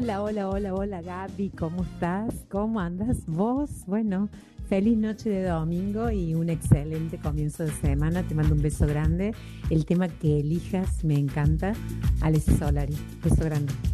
Hola Gaby, ¿cómo estás? ¿Cómo andas vos? Bueno, feliz noche de domingo y un excelente comienzo de semana. Te mando un beso grande. El tema que elijas me encanta. Alessia Solari, beso grande.